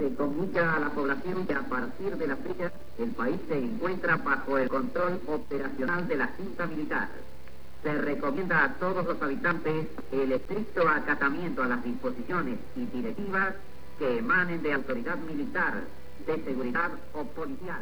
se comunica a la población que a partir de la fecha el país se encuentra bajo el control operacional de la Junta Militar. Se recomienda a todos los habitantes el estricto acatamiento a las disposiciones y directivas que emanen de autoridad militar, de seguridad o policial.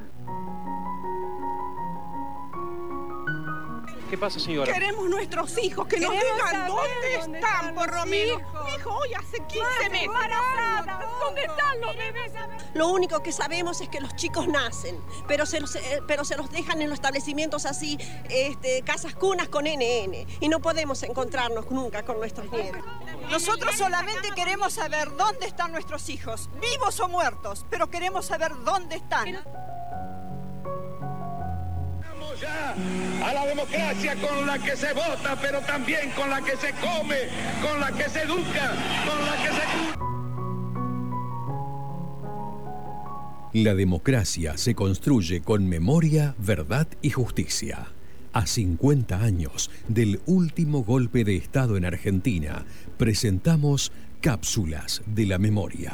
¿Qué pasa, señora? Queremos nuestros hijos, que nos digan dónde están, por lo menos. Mi hijo hoy hace 15 meses. ¿Dónde están los bebés? Lo único que sabemos es que los chicos nacen, pero se los dejan en los establecimientos así, casas cunas con NN, y no podemos encontrarnos nunca con nuestros nietos. Nosotros solamente queremos saber dónde están nuestros hijos, vivos o muertos, pero queremos saber dónde están. Ya a la democracia con la que se vota, pero también con la que se come, con la que se educa, con la que se... La democracia se construye con memoria, verdad y justicia. A 50 años del último golpe de Estado en Argentina, presentamos Cápsulas de la Memoria.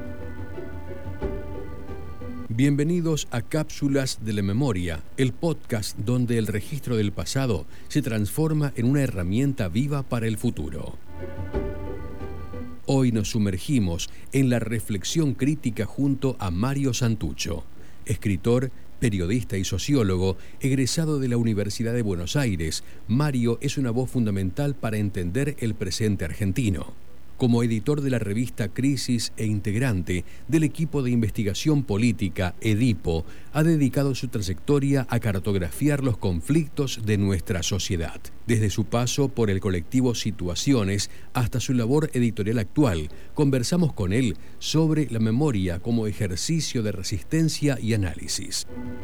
Bienvenidos a Cápsulas de la Memoria, el podcast donde el registro del pasado se transforma en una herramienta viva para el futuro. Hoy nos sumergimos en la reflexión crítica junto a Mario Santucho, escritor, periodista y sociólogo, egresado de la Universidad de Buenos Aires. Mario es una voz fundamental para entender el presente argentino. Como editor de la revista Crisis e integrante del equipo de investigación política Edipo, ha dedicado su trayectoria a cartografiar los conflictos de nuestra sociedad. Desde su paso por el colectivo Situaciones hasta su labor editorial actual, conversamos con él sobre la memoria como ejercicio de resistencia y análisis.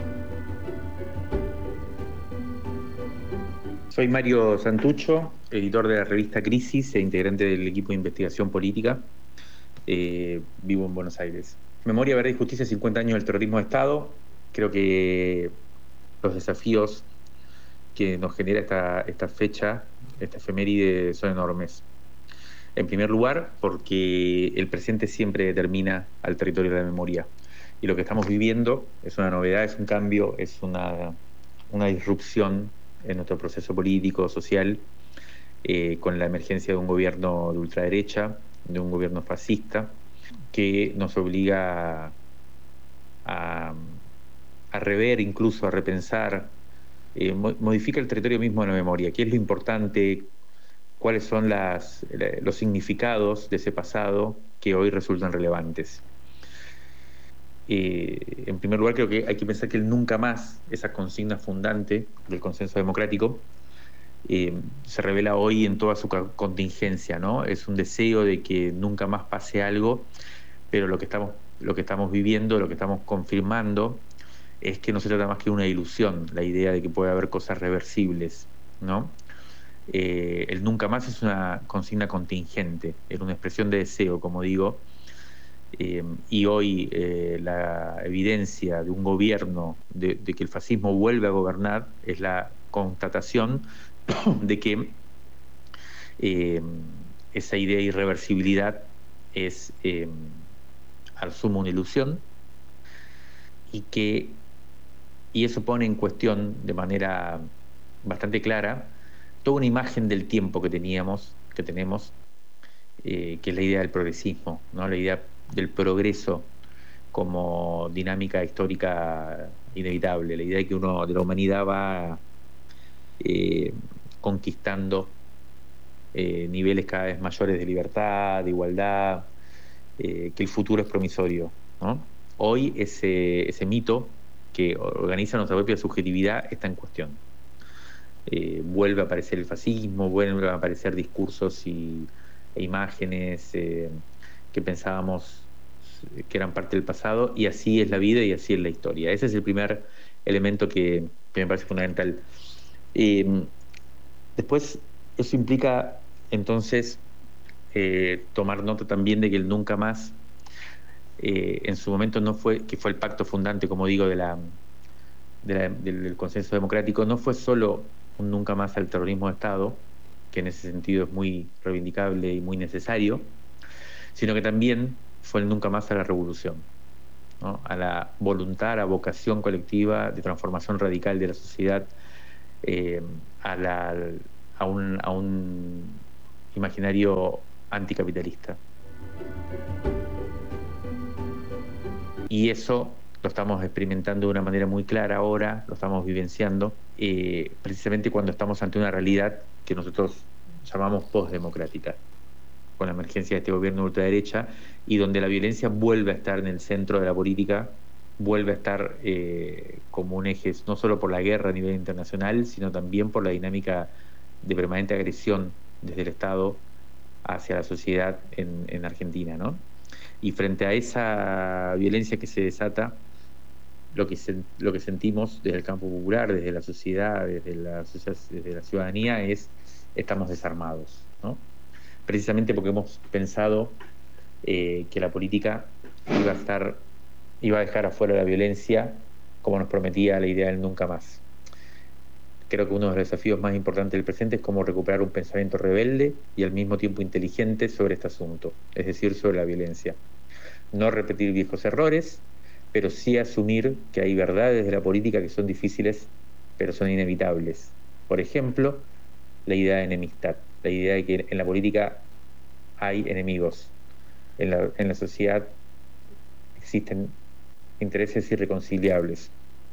Soy Mario Santucho, editor de la revista Crisis e integrante del equipo de investigación política. Vivo en Buenos Aires. Memoria, Verdad y Justicia, 50 años del terrorismo de Estado. Creo que los desafíos que nos genera esta fecha, esta efeméride, son enormes. En primer lugar, porque el presente siempre determina al territorio de la memoria. Y lo que estamos viviendo es una novedad, es un cambio, es una disrupción en nuestro proceso político, social, con la emergencia de un gobierno de ultraderecha, de un gobierno fascista, que nos obliga a rever, incluso a repensar, modifica el territorio mismo de la memoria. ¿Qué es lo importante? ¿Cuáles son los significados de ese pasado que hoy resultan relevantes? En primer lugar, creo que hay que pensar que el nunca más, esa consigna fundante del consenso democrático, se revela hoy en toda su contingencia, ¿no? Es un deseo de que nunca más pase algo, pero lo que estamos viviendo, lo que estamos confirmando, es que no se trata más que una ilusión, la idea de que puede haber cosas reversibles, ¿no? El nunca más es una consigna contingente, es una expresión de deseo, como digo. Y hoy la evidencia de un gobierno, de que el fascismo vuelve a gobernar, es la constatación de que esa idea de irreversibilidad es al sumo una ilusión, y eso pone en cuestión de manera bastante clara toda una imagen del tiempo que tenemos, que es la idea del progresismo, ¿no? La idea del progreso como dinámica histórica inevitable, la idea de que de la humanidad va conquistando niveles cada vez mayores de libertad, de igualdad, que el futuro es promisorio, ¿no? Hoy ese mito que organiza nuestra propia subjetividad está en cuestión. Vuelve a aparecer el fascismo, vuelven a aparecer discursos e imágenes que pensábamos que eran parte del pasado, y así es la vida y así es la historia. Ese es el primer elemento que me parece fundamental. Después, eso implica entonces tomar nota también de que el nunca más en su momento que fue el pacto fundante, como digo, del consenso democrático, no fue solo un nunca más al terrorismo de Estado, que en ese sentido es muy reivindicable y muy necesario, sino que también fue el nunca más a la revolución, ¿no? A la voluntad, a la vocación colectiva de transformación radical de la sociedad, a un imaginario anticapitalista. Y eso lo estamos experimentando de una manera muy clara ahora, lo estamos vivenciando, precisamente cuando estamos ante una realidad que nosotros llamamos postdemocrática, con la emergencia de este gobierno de ultraderecha, y donde la violencia vuelve a estar en el centro de la política, vuelve a estar como un eje, no solo por la guerra a nivel internacional, sino también por la dinámica de permanente agresión desde el Estado hacia la sociedad en Argentina, ¿no? Y frente a esa violencia que se desata, lo que sentimos desde el campo popular, desde la sociedad, desde la ciudadanía, estamos desarmados, ¿no? Precisamente porque hemos pensado que la política iba a dejar afuera la violencia, como nos prometía la idea del nunca más. Creo que uno de los desafíos más importantes del presente es cómo recuperar un pensamiento rebelde y al mismo tiempo inteligente sobre este asunto, es decir, sobre la violencia. No repetir viejos errores, pero sí asumir que hay verdades de la política que son difíciles, pero son inevitables. Por ejemplo, la idea de enemistad, la idea de que en la política hay enemigos, en la sociedad existen intereses irreconciliables.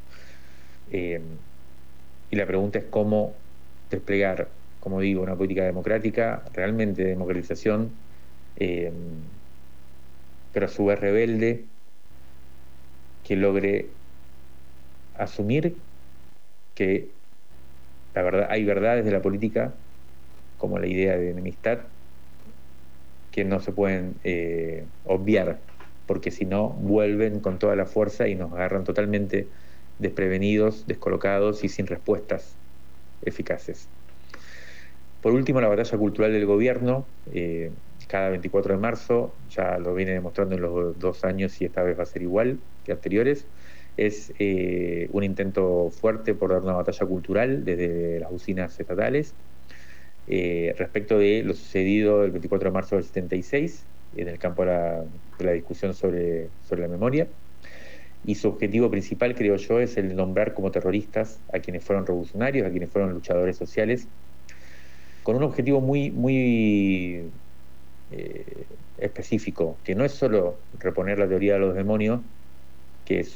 Y la pregunta es cómo desplegar, como digo, una política democrática, realmente de democratización, pero a su vez rebelde, que logre asumir que hay verdades de la política, como la idea de enemistad, que no se pueden obviar, porque si no vuelven con toda la fuerza y nos agarran totalmente desprevenidos, descolocados y sin respuestas eficaces. Por último, la batalla cultural del gobierno, cada 24 de marzo, ya lo viene demostrando en los 2 años y esta vez va a ser igual que anteriores, es un intento fuerte por dar una batalla cultural desde las usinas estatales respecto de lo sucedido el 24 de marzo del 76 en el campo de la discusión sobre la memoria. Y su objetivo principal, creo yo, es el nombrar como terroristas a quienes fueron revolucionarios, a quienes fueron luchadores sociales, con un objetivo muy específico, que no es solo reponer la teoría de los demonios, que es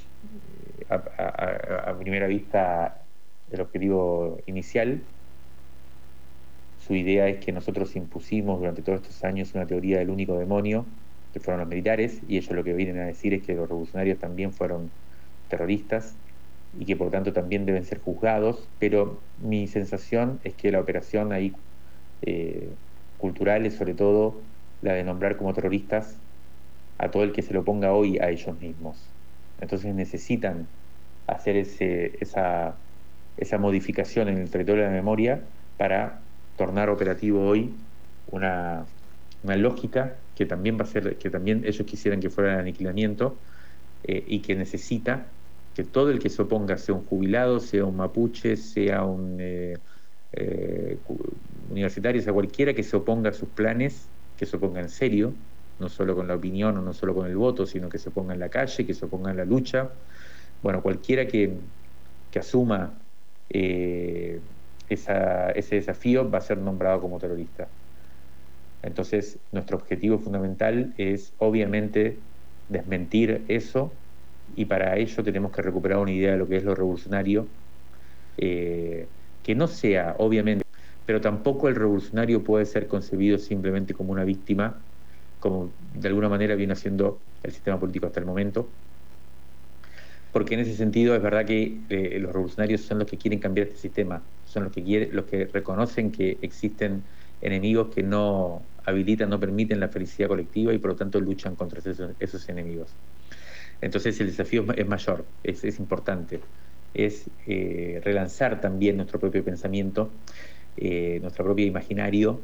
a primera vista el objetivo inicial. Su idea es que nosotros impusimos durante todos estos años una teoría del único demonio, que fueron los militares, y ellos lo que vienen a decir es que los revolucionarios también fueron terroristas y que por tanto también deben ser juzgados, pero mi sensación es que la operación ahí cultural es sobre todo la de nombrar como terroristas a todo el que se lo ponga hoy a ellos mismos. Entonces necesitan hacer esa modificación en el territorio de la memoria para tornar operativo hoy una lógica que también va a ser, que también ellos quisieran que fuera el aniquilamiento, y que necesita que todo el que se oponga, sea un jubilado, sea un mapuche, sea un universitario, sea cualquiera que se oponga a sus planes, que se oponga en serio, no solo con la opinión o no solo con el voto, sino que se oponga en la calle, que se oponga en la lucha. Bueno, cualquiera que asuma ese desafío va a ser nombrado como terrorista. Entonces, nuestro objetivo fundamental es, obviamente, desmentir eso, y para ello tenemos que recuperar una idea de lo que es lo revolucionario, que no sea, obviamente, pero tampoco el revolucionario puede ser concebido simplemente como una víctima, como de alguna manera viene haciendo el sistema político hasta el momento, porque en ese sentido es verdad que los revolucionarios son los que quieren cambiar este sistema, son los que reconocen que existen enemigos que no habilitan, no permiten la felicidad colectiva y por lo tanto luchan contra esos enemigos. Entonces el desafío es mayor, es importante, es relanzar también nuestro propio pensamiento, nuestro propio imaginario,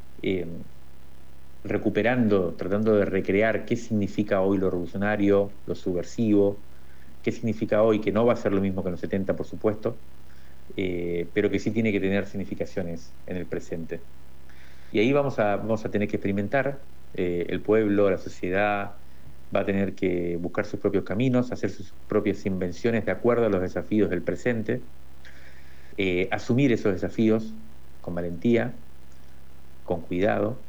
recuperando, tratando de recrear qué significa hoy lo revolucionario, lo subversivo, qué significa hoy, que no va a ser lo mismo que en los 70, por supuesto, pero que sí tiene que tener significaciones en el presente. Y ahí vamos a tener que experimentar, el pueblo, la sociedad, va a tener que buscar sus propios caminos, hacer sus propias invenciones de acuerdo a los desafíos del presente, asumir esos desafíos con valentía, con cuidado,